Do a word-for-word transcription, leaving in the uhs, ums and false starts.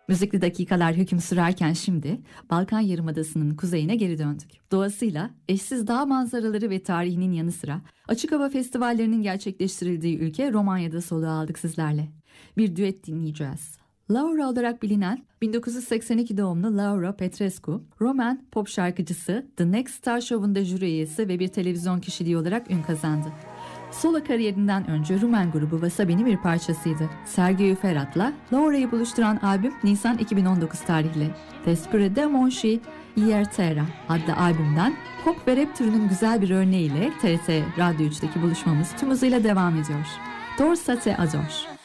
Müzikli dakikalar hüküm sürerken şimdi Balkan Yarımadası'nın kuzeyine geri döndük. Doğasıyla, eşsiz dağ manzaraları ve tarihinin yanı sıra açık hava festivallerinin gerçekleştirildiği ülke Romanya'da soluğu aldık sizlerle. Bir düet dinleyeceğiz. Laura olarak bilinen bin dokuz yüz seksen iki doğumlu Laura Petrescu, Roman pop şarkıcısı, The Next Star Show'unda jüri üyesi ve bir televizyon kişiliği olarak ün kazandı. Solo kariyerinden önce Rumen grubu Wasabi'nin bir parçasıydı. Sergei Ferhat'la Laura'yı buluşturan albüm Nisan iki bin on dokuz tarihli. Despre de Monshi Iertera adlı albümden pop ve rap türünün güzel bir örneğiyle T R T Radyo üçteki buluşmamız tüm hızıyla devam ediyor. Dorsate Azor.